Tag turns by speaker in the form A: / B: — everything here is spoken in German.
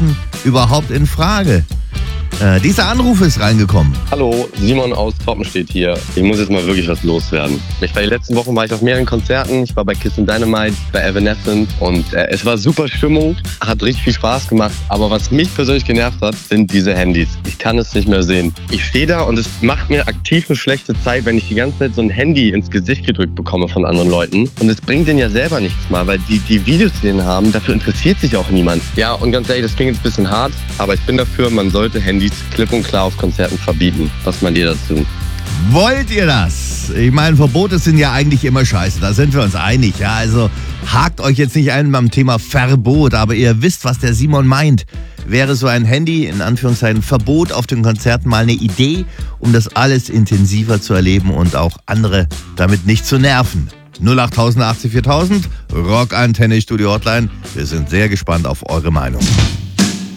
A: Konzerten überhaupt in Frage? Dieser Anruf ist reingekommen.
B: Hallo, Simon aus Toppenstedt hier. Ich muss jetzt mal wirklich was loswerden. Die letzten Wochen war ich auf mehreren Konzerten. Ich war bei Kiss and Dynamite, bei Evanescence und es war super Stimmung, hat richtig viel Spaß gemacht. Aber was mich persönlich genervt hat, sind diese Handys. Ich kann es nicht mehr sehen. Ich stehe da und es macht mir aktiv eine schlechte Zeit, wenn ich die ganze Zeit so ein Handy ins Gesicht gedrückt bekomme von anderen Leuten. Und es bringt denen ja selber nichts mal, weil die Videos, die denen haben, dafür interessiert sich auch niemand. Ja, und ganz ehrlich, das klingt jetzt ein bisschen hart, aber ich bin dafür, man sollte Handys klipp und klar auf Konzerten verbieten. Was meint ihr dazu?
A: Wollt ihr das? Ich meine, Verbote sind ja eigentlich immer scheiße, da sind wir uns einig. Ja, also hakt euch jetzt nicht ein beim Thema Verbot, aber ihr wisst, was der Simon meint. Wäre so ein Handy, in Anführungszeichen Verbot auf den Konzerten mal eine Idee, um das alles intensiver zu erleben und auch andere damit nicht zu nerven? 08080 4000, Rock Antenne Studio Hotline. Wir sind sehr gespannt auf eure Meinung.